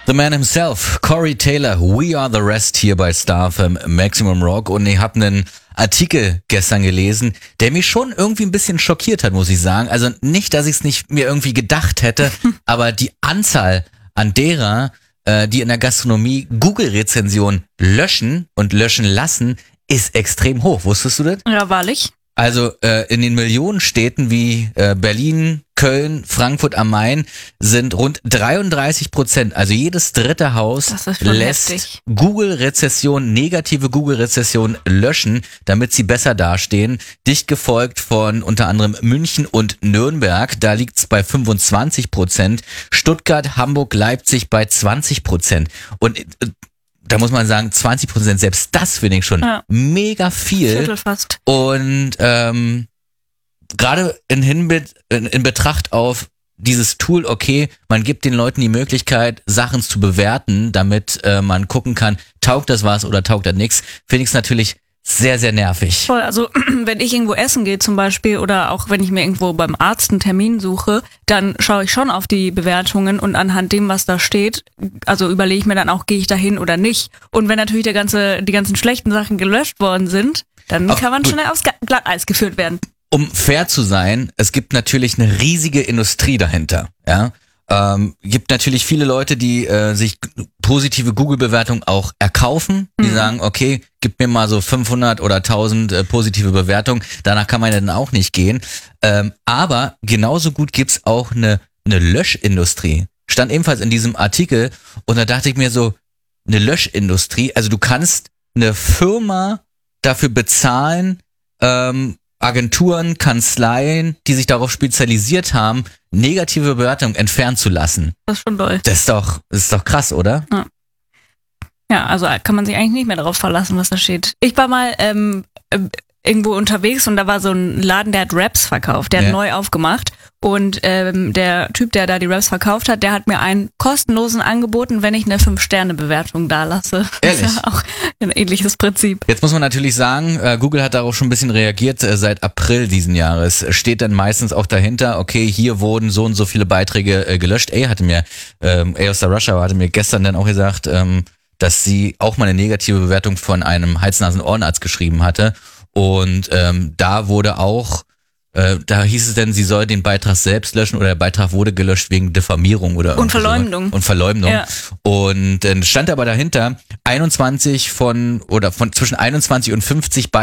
The Man himself, Corey Taylor, We Are the Rest hier bei Star FM Maximum Rock. Und ich habe einen Artikel gestern gelesen, der mich schon irgendwie ein bisschen schockiert hat, muss ich sagen. Also nicht, dass ich es nicht mir irgendwie gedacht hätte, aber die Anzahl an derer, die in der Gastronomie Google-Rezensionen löschen und löschen lassen, ist extrem hoch. Wusstest du das? Ja, wahrlich. Also in den Millionenstädten wie Berlin, Köln, Frankfurt am Main sind rund 33%, also jedes dritte Haus lässt heftig. Google-Rezession, negative Google-Rezession löschen, damit sie besser dastehen. Dicht gefolgt von unter anderem München und Nürnberg, da liegt's bei 25%, Stuttgart, Hamburg, Leipzig bei 20%. Und da muss man sagen, 20%, selbst das finde ich schon mega viel. Viertel fast. Und gerade in Betracht auf dieses Tool, okay, man gibt den Leuten die Möglichkeit, Sachen zu bewerten, damit man gucken kann, taugt das was oder taugt das nichts, finde ich es natürlich sehr, sehr nervig. Voll, also wenn ich irgendwo essen gehe zum Beispiel oder auch wenn ich mir irgendwo beim Arzt einen Termin suche, dann schaue ich schon auf die Bewertungen und anhand dem, was da steht, also überlege ich mir dann auch, gehe ich da hin oder nicht. Und wenn natürlich die ganzen schlechten Sachen gelöscht worden sind, dann kann man schnell aufs Glatteis geführt werden. Um fair zu sein, es gibt natürlich eine riesige Industrie dahinter, ja. Gibt natürlich viele Leute, die sich positive Google-Bewertungen auch erkaufen. Die sagen, okay, gib mir mal so 500 oder 1000 positive Bewertungen. Danach kann man ja dann auch nicht gehen. Aber genauso gut gibt's auch eine Löschindustrie. Stand ebenfalls in diesem Artikel. Und da dachte ich mir so, eine Löschindustrie, also du kannst eine Firma dafür bezahlen, Agenturen, Kanzleien, die sich darauf spezialisiert haben, negative Bewertungen entfernen zu lassen. Das ist schon doll. Das ist doch krass, oder? Ja, also kann man sich eigentlich nicht mehr darauf verlassen, was da steht. Ich war mal irgendwo unterwegs und da war so ein Laden, der hat Wraps verkauft. Der hat neu aufgemacht und der Typ, der da die Wraps verkauft hat, der hat mir einen kostenlosen angeboten, wenn ich eine 5-Sterne-Bewertung da lasse. Ehrlich? Das ist ja auch ein ähnliches Prinzip. Jetzt muss man natürlich sagen, Google hat darauf schon ein bisschen reagiert. Seit April diesen Jahres steht dann meistens auch dahinter, okay, hier wurden so und so viele Beiträge gelöscht. A aus der Russia hatte mir gestern dann auch gesagt, dass sie auch mal eine negative Bewertung von einem Hals-Nasen-Ohrenarzt geschrieben hatte. Und da wurde auch, da hieß es denn, sie soll den Beitrag selbst löschen oder der Beitrag wurde gelöscht wegen Diffamierung oder und Verleumdung. Und Verleumdung. Ja. Und dann stand aber dahinter, zwischen 21 und 50